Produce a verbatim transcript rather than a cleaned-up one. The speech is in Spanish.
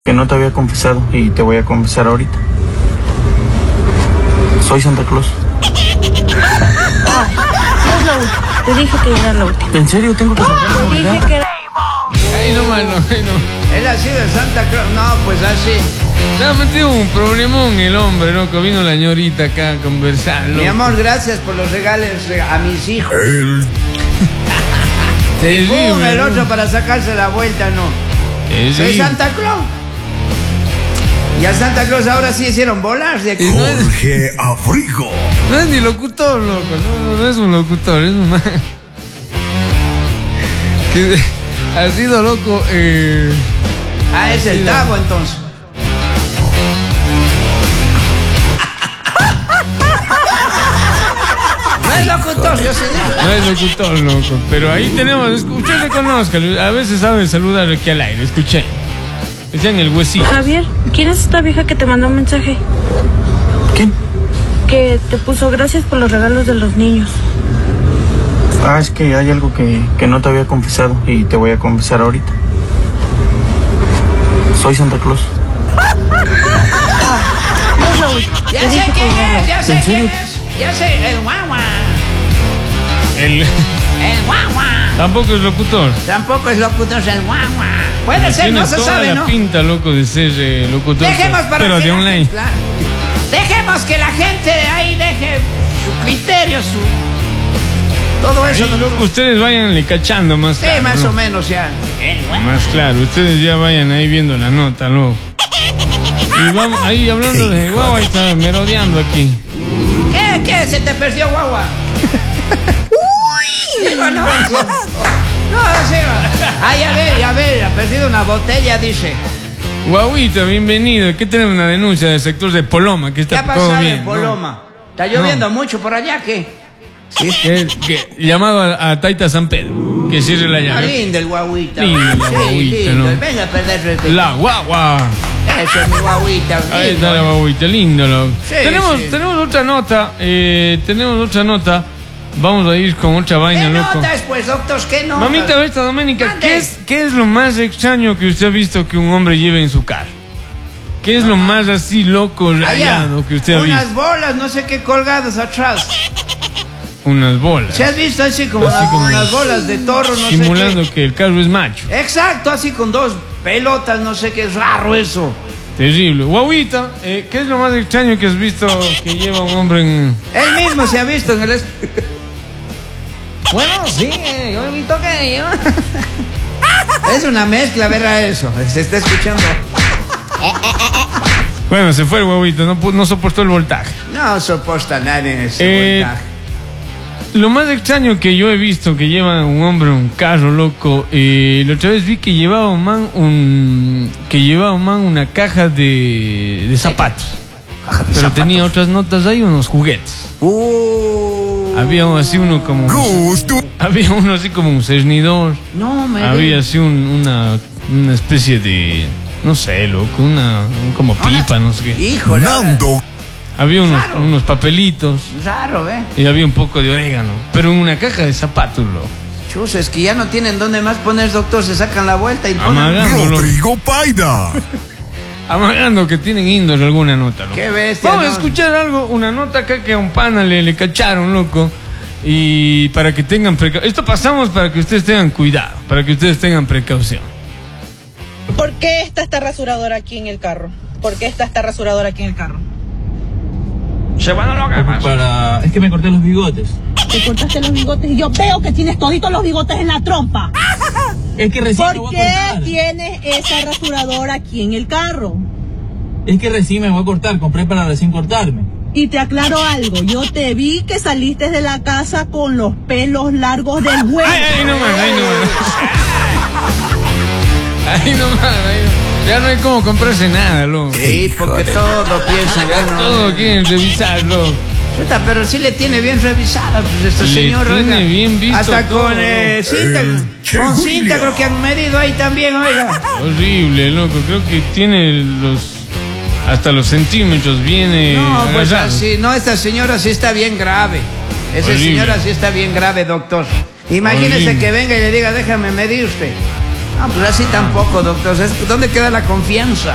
Que no te había confesado y te voy a confesar ahorita. Soy Santa Claus. Ah, no es la última. Te dije que era la última. ¿En serio tengo que saber? Te dije que era... Ay, no, mano, ay, no. Él ha sido el Santa Claus. No, pues así. Se ha metido un problemón el hombre, loco. Vino la ñorita acá a conversar, loco. Mi amor, gracias por los regalos a mis hijos. El... Y pum, el otro para sacarse la vuelta, no. Es Soy sí. Santa Claus. Y a Santa Claus ahora sí hicieron bolas de aquí. Y no es, Jorge Afrigo. no es ni locutor, loco. No, no es un locutor, es un man. Que ha sido loco. Eh... Ah, es el Tavo entonces. No es locutor, yo sé. No es locutor, loco. Pero ahí tenemos. Usted le conozca. A veces sabe saludar aquí al aire. Escuché. Está en el huesito. Javier, ¿quién es esta vieja que te mandó un mensaje? ¿Quién? Que te puso gracias por los regalos de los niños. Ah, es que hay algo que, que no te había confesado y te voy a confesar ahorita. Soy Santa Claus. No es la última. Ya Te sé dije que quién era la es, ya última. sé ¿En quién serio? es. Ya sé, el guagua. El... El guagua. Tampoco es locutor. Tampoco es locutor, es el guagua. Puede ser, Tiene no se toda sabe, la ¿no? pinta, loco, de ser eh, locutor. Dejemos para pero que de la online. gente- claro. Dejemos que la gente ahí deje su criterio, su... Todo eso. Ahí, ¿no? loco, ustedes vayanle cachando más Sí, claro, más ¿no? o menos ya. El guagua. Más claro, ustedes ya vayan ahí viendo la nota, loco. Y vamos ahí hablando de guau, ahí está merodeando aquí. ¿Qué? ¿Qué? ¿Se te perdió guagua? Uy. Digo, no. No, sí. Ah, ya ve, ya ve, ha perdido una botella, dice. Guauita, bienvenido. ¿Qué tenemos? Una denuncia del sector de Poloma, que ¿Qué está ha todo pasado bien. en ¿no? Poloma? ¿Está lloviendo mucho por allá? ¿Qué? Sí, que, que- llamado a, a Taita San Pedro, que cierre la Ah, llave. lindo el guaguita. Lindo el Sí, guaguita, lindo. ¿no? Venga a perder respeto. La guagua. Eso es mi guaguita. Ahí lindo. está la guaguita, lindo. Loco. Sí, tenemos, sí. tenemos otra nota, eh, tenemos otra nota. Vamos a ir con otra vaina, ¿Qué loco. notas, pues, doctor? ¿Qué notas? Mamita esta Doménica, Mande. ¿qué es, ¿qué es lo más extraño que usted ha visto que un hombre lleve en su carro? ¿Qué es lo más así loco, Allá, rayado que usted ha unas visto? bolas, no sé qué, colgadas atrás. Unas bolas. ¿Se has visto así como, Así unas, como- unas bolas de toro, no Simulando sé que el carro es macho. qué? Exacto, así con dos pelotas, no sé qué, es raro eso. Terrible. Guauita, eh, ¿qué es lo más extraño que has visto que lleva un hombre en... Él mismo se ha visto en el... es- Bueno, sí, eh, yo he visto que lleva... Es una mezcla, verá eso. Se está escuchando. Bueno, se fue el Guauita, no, pu- no soportó el voltaje. No soporta nadie en ese Eh, voltaje. Lo más extraño que yo he visto que lleva un hombre un carro, loco, eh, la otra vez vi que llevaba un man un que llevaba un man una caja de, de zapatos, pero tenía otras notas ahí, unos juguetes. Uh, Había así uno como Gusto. había uno así como un cernidor, no me había digas. así un- una una especie de no sé, loco, una un- como pipa, no sé qué. Híjole. Nando. Había unos Claro. unos papelitos Raro, ¿eh? y había un poco de orégano, pero en una caja de zapatos, loco. Chus, es que ya no tienen dónde más poner, doctor. Se sacan la vuelta y ponen... Amagando, Rodrigo Paida. Amagando que tienen índole alguna nota, loco. Qué bestia, Vamos a ¿no? escuchar algo, una nota acá que a un pana le, le cacharon, loco. Y para que tengan precaución. Esto pasamos para que ustedes tengan cuidado, para que ustedes tengan precaución. ¿Por qué está esta rasuradora aquí en el carro? ¿Por qué está esta rasuradora aquí en el carro? Se van a loca, Para... Es que me corté los bigotes. Te cortaste los bigotes y yo veo que tienes toditos los bigotes en la trompa. Es que recién me ¿Por voy a qué cortar. tienes esa rasuradora aquí en el carro? Es que recién me voy a cortar. Compré para recién cortarme. Y te aclaro algo, yo te vi que saliste de la casa con los pelos largos del huevo. Ay, ay, no más, ay, no más. Ahí nomás, ahí no. Ya no hay como comprarse nada, loco. Sí, porque todo piensan que no. Todo quieren revisarlo. Chuta, pero sí le tiene bien revisada, pues este Le señor. tiene oiga. bien visto Hasta todo. con eh, cinta, El Che con cinta Julio. creo que han medido ahí también, oiga. Horrible, loco. Creo que tiene los... Hasta los centímetros viene... No, pues agarrado. así, no, esta señora sí está bien grave. Esa Horrible. señora sí está bien grave, doctor. Imagínese Horrible. que venga y le diga, déjame medir usted. No, pues así tampoco, doctor. Es- ¿Dónde queda la confianza?